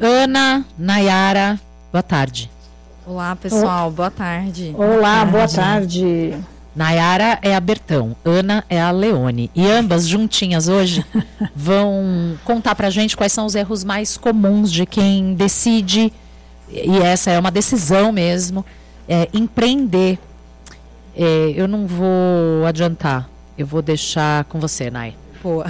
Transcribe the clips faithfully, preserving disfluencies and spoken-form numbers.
Ana, Nayara, boa tarde. Olá, pessoal, boa tarde. Olá, boa tarde. Nayara é a Bertão, Ana é a Leone. E ambas juntinhas hoje vão contar pra gente quais são os erros mais comuns de quem decide, e essa é uma decisão mesmo, é, empreender. É, eu não vou adiantar, eu vou deixar com você, Nay. Boa.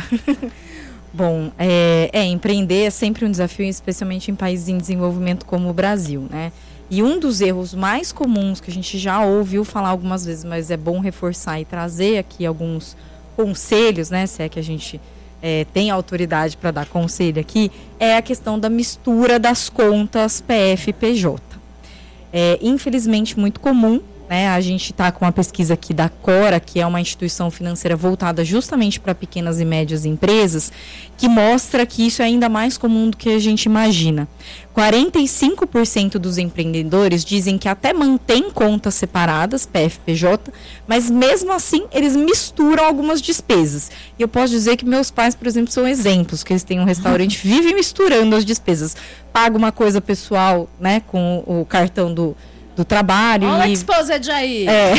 Bom, é, é, empreender é sempre um desafio, especialmente em países em desenvolvimento como o Brasil, né? E um dos erros mais comuns que a gente já ouviu falar algumas vezes, mas é bom reforçar e trazer aqui alguns conselhos, né? Se é que a gente é, tem autoridade para dar conselho aqui, é a questão da mistura das contas P F e P J. É, infelizmente, muito comum. Né, a gente está com uma pesquisa aqui da Cora, que é uma instituição financeira voltada justamente para pequenas e médias empresas, que mostra que isso é ainda mais comum do que a gente imagina. quarenta e cinco por cento dos empreendedores dizem que até mantêm contas separadas, P F e P J, mas mesmo assim eles misturam algumas despesas. E eu posso dizer que meus pais, por exemplo, são exemplos, que eles têm um restaurante, vivem misturando as despesas. Paga uma coisa pessoal, né, com o cartão do... do trabalho. Olha e o exposed aí. É,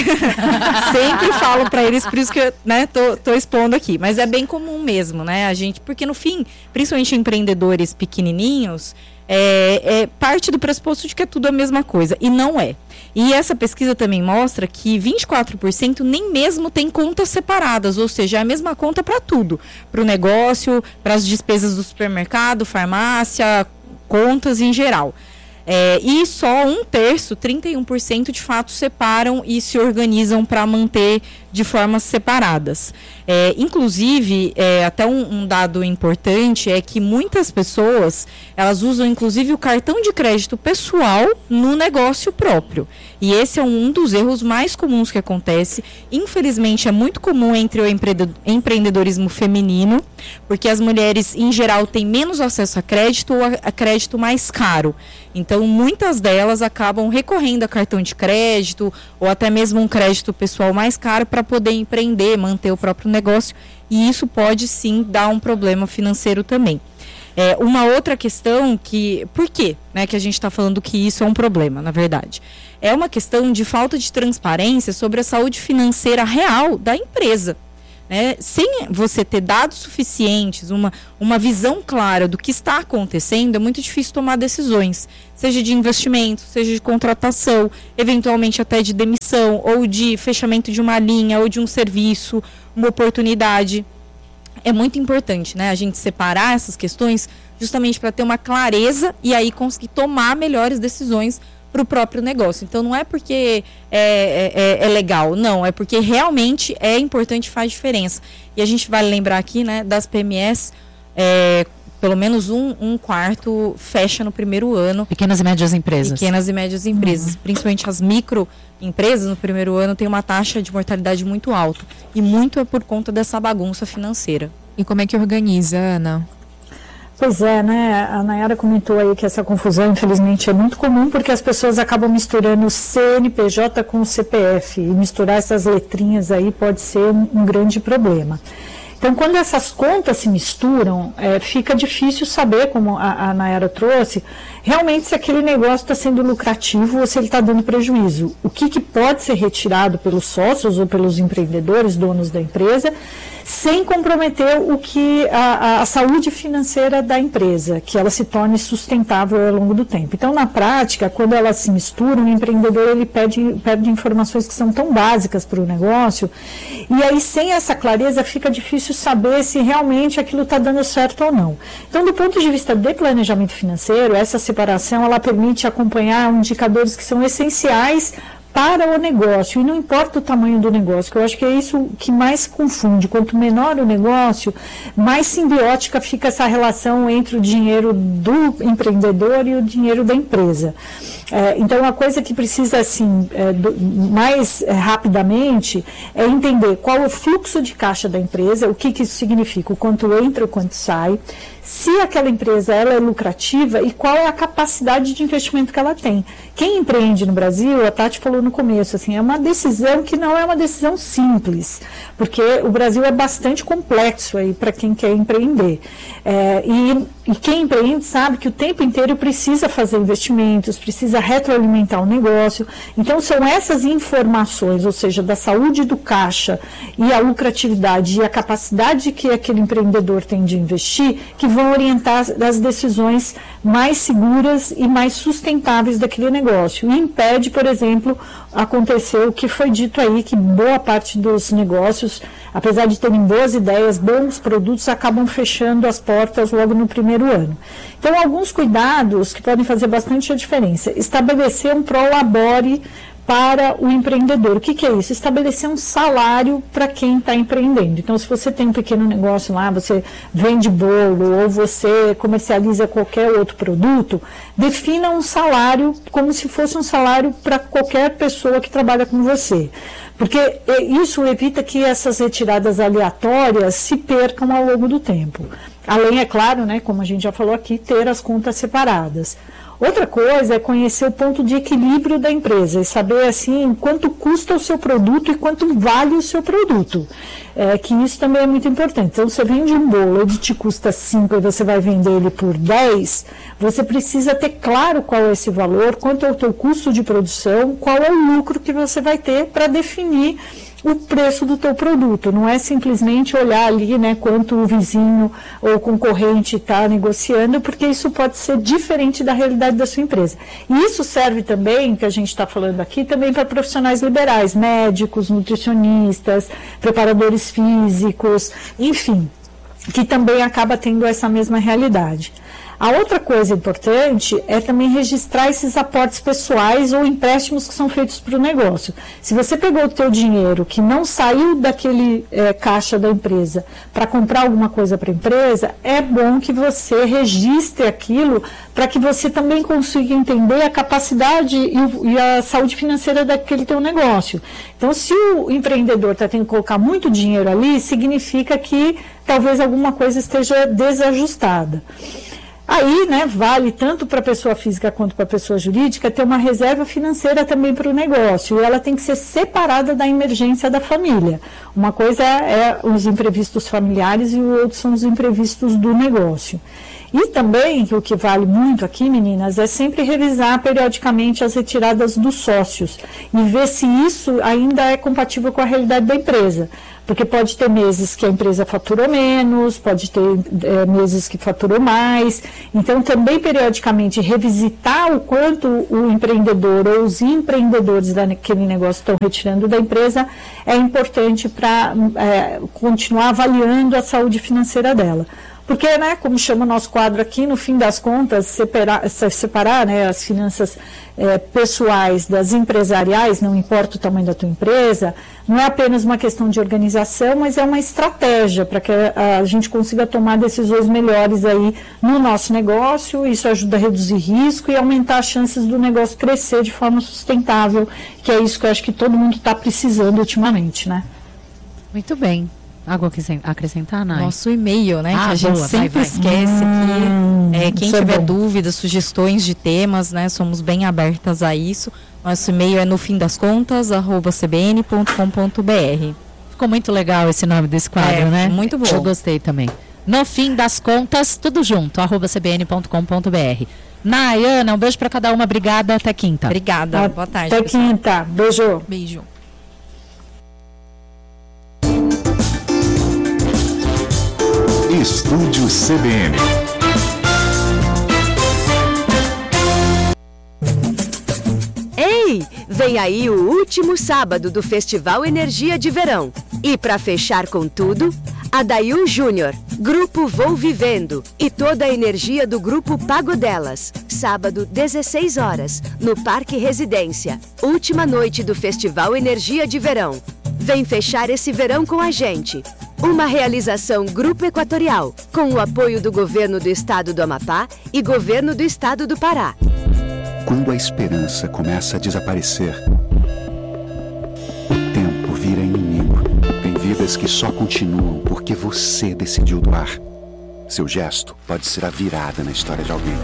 sempre falo para eles, por isso que eu, né, tô, tô expondo aqui. Mas é bem comum mesmo, né? A gente, porque no fim, principalmente empreendedores pequenininhos, é, é parte do pressuposto de que é tudo a mesma coisa. E não é. E essa pesquisa também mostra que vinte e quatro por cento nem mesmo tem contas separadas, ou seja, é a mesma conta para tudo. Para o negócio, para as despesas do supermercado, farmácia, contas em geral. É, e só um terço, trinta e um por cento de fato separam e se organizam para manter de formas separadas. É, inclusive, é, até um, um dado importante é que muitas pessoas, elas usam inclusive o cartão de crédito pessoal no negócio próprio. E esse é um dos erros mais comuns que acontece. Infelizmente, é muito comum entre o empreendedorismo feminino, porque as mulheres, em geral, têm menos acesso a crédito ou a, a crédito mais caro. Então, muitas delas acabam recorrendo a cartão de crédito ou até mesmo um crédito pessoal mais caro para poder empreender, manter o próprio negócio. E isso pode, sim, dar um problema financeiro também. É, uma outra questão que... Por quê, né, que a gente está falando que isso é um problema, na verdade? É uma questão de falta de transparência sobre a saúde financeira real da empresa. Né? Sem você ter dados suficientes, uma, uma visão clara do que está acontecendo, é muito difícil tomar decisões, seja de investimento, seja de contratação, eventualmente até de demissão, ou de fechamento de uma linha, ou de um serviço, uma oportunidade. É muito importante, né, a gente separar essas questões justamente para ter uma clareza e aí conseguir tomar melhores decisões para o próprio negócio. Então, não é porque é, é, é legal, não, é porque realmente é importante e faz diferença. E a gente vai lembrar aqui, né, das P M Es, é, pelo menos um, um quarto fecha no primeiro ano. Pequenas e médias empresas. Pequenas e médias empresas, uhum. Principalmente as microempresas no primeiro ano tem uma taxa de mortalidade muito alta. E muito é por conta dessa bagunça financeira. E como é que organiza, Ana? Pois é, né? A Nayara comentou aí que essa confusão, infelizmente, é muito comum porque as pessoas acabam misturando o C N P J com o C P F e misturar essas letrinhas aí pode ser um, um grande problema. Então, quando essas contas se misturam, é, fica difícil saber, como a, a Nayara trouxe, realmente se aquele negócio está sendo lucrativo ou se ele está dando prejuízo. O que, que pode ser retirado pelos sócios ou pelos empreendedores, donos da empresa, sem comprometer o que a, a saúde financeira da empresa, que ela se torne sustentável ao longo do tempo. Então, na prática, quando elas se misturam, o empreendedor ele pede, pede informações que são tão básicas para o negócio, e aí sem essa clareza fica difícil saber se realmente aquilo está dando certo ou não. Então, do ponto de vista de planejamento financeiro, essa separação ela permite acompanhar indicadores que são essenciais para o negócio, e não importa o tamanho do negócio, que eu acho que é isso que mais confunde. Quanto menor o negócio, mais simbiótica fica essa relação entre o dinheiro do empreendedor e o dinheiro da empresa. É, então, a coisa que precisa, assim, é, do, mais é, rapidamente é entender qual é o fluxo de caixa da empresa, o que, que isso significa, o quanto entra, o quanto sai, se aquela empresa ela é lucrativa e qual é a capacidade de investimento que ela tem. Quem empreende no Brasil, a Tati falou no começo, assim, é uma decisão que não é uma decisão simples, porque o Brasil é bastante complexo aí para quem quer empreender. É, e, e quem empreende sabe que o tempo inteiro precisa fazer investimentos, precisa retroalimentar o negócio. Então, são essas informações, ou seja, da saúde do caixa e a lucratividade e a capacidade que aquele empreendedor tem de investir, que vão orientar as decisões mais seguras e mais sustentáveis daquele negócio. E impede, por exemplo, acontecer o que foi dito aí, que boa parte dos negócios, apesar de terem boas ideias, bons produtos, acabam fechando as portas logo no primeiro ano. Então, alguns cuidados que podem fazer bastante a diferença. Estabelecer um prolabore para o empreendedor. O que, que é isso? Estabelecer um salário para quem está empreendendo. Então, se você tem um pequeno negócio lá, você vende bolo ou você comercializa qualquer outro produto, defina um salário como se fosse um salário para qualquer pessoa que trabalha com você. Porque isso evita que essas retiradas aleatórias se percam ao longo do tempo. Além, é claro, né, como a gente já falou aqui, ter as contas separadas. Outra coisa é conhecer o ponto de equilíbrio da empresa e saber, assim, quanto custa o seu produto e quanto vale o seu produto. É, que isso também é muito importante. Então, você vende um bolo, ele te custa cinco e você vai vender ele por dez, você precisa ter claro qual é esse valor, quanto é o teu custo de produção, qual é o lucro que você vai ter para definir o preço do teu produto. Não é simplesmente olhar ali, né, quanto o vizinho ou o concorrente está negociando, porque isso pode ser diferente da realidade da sua empresa. E isso serve também, que a gente está falando aqui, também para profissionais liberais, médicos, nutricionistas, preparadores físicos, enfim, que também acaba tendo essa mesma realidade. A outra coisa importante é também registrar esses aportes pessoais ou empréstimos que são feitos para o negócio. Se você pegou o teu dinheiro que não saiu daquele é, caixa da empresa para comprar alguma coisa para a empresa, é bom que você registre aquilo para que você também consiga entender a capacidade e, o, e a saúde financeira daquele teu negócio. Então, se o empreendedor está tendo que colocar muito dinheiro ali, significa que talvez alguma coisa esteja desajustada. Aí, né, vale tanto para a pessoa física quanto para a pessoa jurídica ter uma reserva financeira também para o negócio. E ela tem que ser separada da emergência da família. Uma coisa é os imprevistos familiares e o outro são os imprevistos do negócio. E também, o que vale muito aqui, meninas, é sempre revisar periodicamente as retiradas dos sócios e ver se isso ainda é compatível com a realidade da empresa. Porque pode ter meses que a empresa faturou menos, pode ter é, meses que faturou mais. Então, também periodicamente revisitar o quanto o empreendedor ou os empreendedores daquele negócio estão retirando da empresa é importante para é, continuar avaliando a saúde financeira dela. Porque, né, como chama o nosso quadro aqui, no fim das contas, separar, separar né, as finanças é, pessoais das empresariais, não importa o tamanho da tua empresa, não é apenas uma questão de organização, mas é uma estratégia para que a, a gente consiga tomar decisões melhores aí no nosso negócio. Isso ajuda a reduzir risco e aumentar as chances do negócio crescer de forma sustentável, que é isso que eu acho que todo mundo está precisando ultimamente, né? Muito bem. Algo a acrescentar, Nay? Nosso e-mail, né? Ah, que a gente boa, sempre vai, vai. esquece Hum, que é, quem isso é tiver bom. dúvidas, sugestões de temas, né? Somos bem abertas a isso. Nosso e-mail é no fim das contas, arroba c b n ponto com ponto b r. Ficou muito legal esse nome desse quadro, É, né? muito bom. Eu gostei também. No fim das contas, tudo junto, arroba c b n ponto com ponto b r. Nay, Ana, um beijo para cada uma. Obrigada. Até quinta. Obrigada. Boa tarde. Até pessoal. quinta. Beijo. Beijo. Estúdio C B N. Ei, vem aí o último sábado do Festival Energia de Verão. E para fechar com tudo, Adail Júnior, Grupo Vou Vivendo e toda a energia do Grupo Pagodelas. Sábado, dezesseis horas, no Parque Residência. Última noite do Festival Energia de Verão. Vem fechar esse verão com a gente. Uma realização Grupo Equatorial, com o apoio do Governo do Estado do Amapá e Governo do Estado do Pará. Quando a esperança começa a desaparecer, o tempo vira inimigo. Tem vidas que só continuam porque você decidiu doar. Seu gesto pode ser a virada na história de alguém.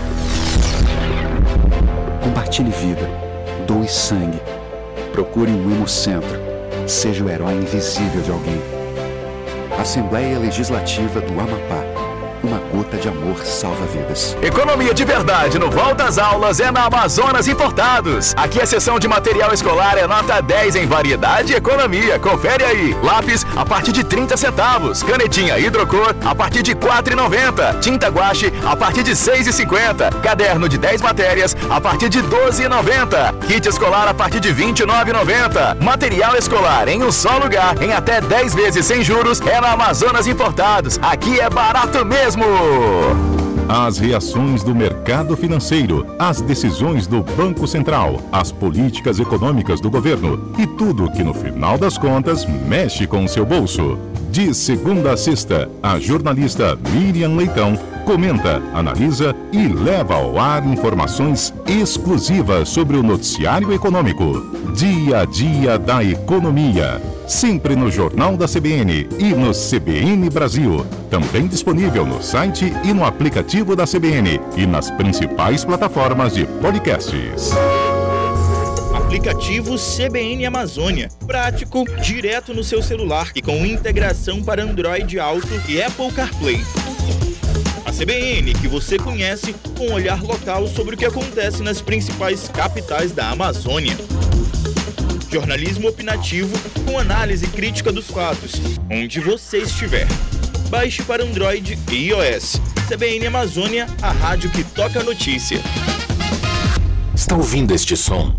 Compartilhe vida, doe sangue, procure um hemocentro, seja o herói invisível de alguém. Assembleia Legislativa do Amapá. Uma gota de amor salva vidas. Economia de verdade no Volta às Aulas é na Amazonas Importados. Aqui a seção de material escolar é nota dez em variedade e economia. Confere aí. Lápis a partir de trinta centavos. Canetinha hidrocor a partir de quatro reais e noventa centavos. Tinta guache a partir de seis reais e cinquenta centavos. Caderno de dez matérias a partir de doze reais e noventa centavos. Kit escolar a partir de vinte e nove reais e noventa centavos. Material escolar em um só lugar, em até dez vezes sem juros, é na Amazonas Importados. Aqui é barato mesmo. As reações do mercado financeiro, as decisões do Banco Central, as políticas econômicas do governo e tudo que no final das contas mexe com o seu bolso. De segunda a sexta, a jornalista Miriam Leitão comenta, analisa e leva ao ar informações exclusivas sobre o noticiário econômico. Dia a dia da economia. Sempre no Jornal da C B N e no C B N Brasil. Também disponível no site e no aplicativo da C B N e nas principais plataformas de podcasts. Aplicativo C B N Amazônia. Prático, direto no seu celular e com integração para Android Auto e Apple CarPlay. A C B N que você conhece com um olhar local sobre o que acontece nas principais capitais da Amazônia. Jornalismo opinativo com análise crítica dos fatos, onde você estiver. Baixe para Android e iOS. C B N Amazônia, a rádio que toca a notícia. Está ouvindo este som?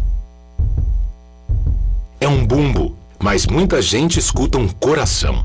É um bumbo, mas muita gente escuta um coração.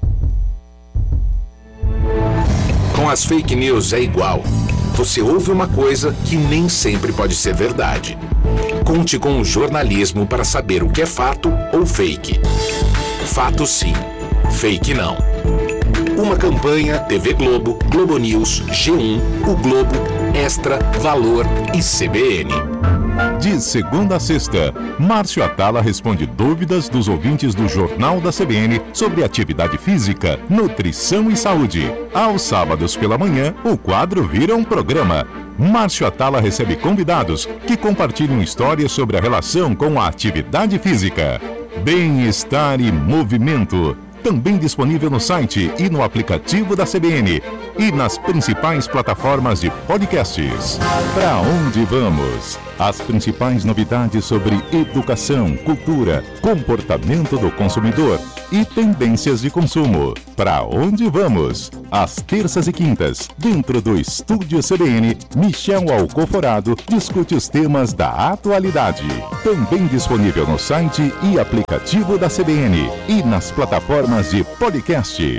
Com as fake news é igual. Você ouve uma coisa que nem sempre pode ser verdade. Conte com o jornalismo para saber o que é fato ou fake. Fato sim, fake não. Uma campanha T V Globo, Globo News, G um, O Globo, Extra, Valor e C B N. De segunda a sexta, Márcio Atala responde dúvidas dos ouvintes do Jornal da C B N sobre atividade física, nutrição e saúde. Aos sábados pela manhã, o quadro vira um programa. Márcio Atala recebe convidados que compartilham histórias sobre a relação com a atividade física. Bem-estar e movimento. Também disponível no site e no aplicativo da C B N e nas principais plataformas de podcasts. Para onde vamos? As principais novidades sobre educação, cultura, comportamento do consumidor e tendências de consumo. Para onde vamos? Às terças e quintas, dentro do Estúdio C B N, Michel Alcoforado discute os temas da atualidade. Também disponível no site e aplicativo da C B N e nas plataformas de podcast.